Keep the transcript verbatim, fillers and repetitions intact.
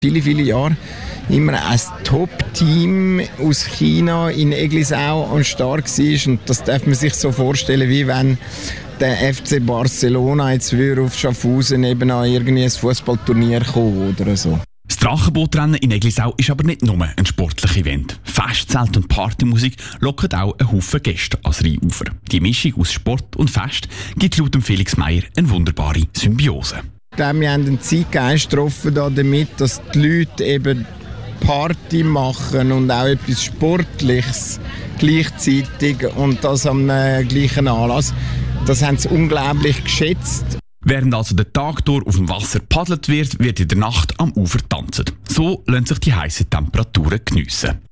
Viele, viele Jahre immer ein Top-Team aus China in Eglisau am Start war. Und das darf man sich so vorstellen, wie wenn der F C Barcelona jetzt würde auf Schaffhausen eben an irgendwie ein Fußballturnier kommen oder so. Das Drachenbootrennen in Eglisau ist aber nicht nur ein sportliches Event. Festzelt und Partymusik locken auch einen Haufen Gäste ans Rheinufer. Die Mischung aus Sport und Fest gibt laut Felix Meyer eine wunderbare Symbiose. Ich glaube, wir haben einen Zeitgeist getroffen damit, dass die Leute eben Party machen und auch etwas Sportliches gleichzeitig und das am äh, gleichen Anlass. Das haben sie unglaublich geschätzt. Während also der Tag durch auf dem Wasser paddelt wird, wird in der Nacht am Ufer tanzen. So lassen sich die heißen Temperaturen geniessen.